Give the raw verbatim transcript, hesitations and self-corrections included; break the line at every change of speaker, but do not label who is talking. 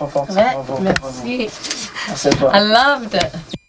trop forte.
Ouais,
Bravo,
merci.
bravo. Merci à toi.
I loved it.